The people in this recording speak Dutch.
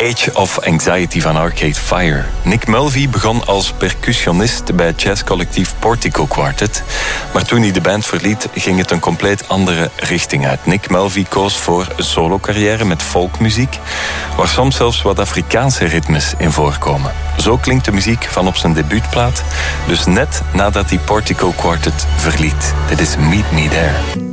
Age of Anxiety van Arcade Fire. Nick Mulvey begon als percussionist bij het jazzcollectief Portico Quartet. Maar toen hij de band verliet, ging het een compleet andere richting uit. Nick Mulvey koos voor een solo-carrière met folkmuziek, waar soms zelfs wat Afrikaanse ritmes in voorkomen. Zo klinkt de muziek van op zijn debuutplaat, dus net nadat hij Portico Quartet verliet. Dit is Meet Me There.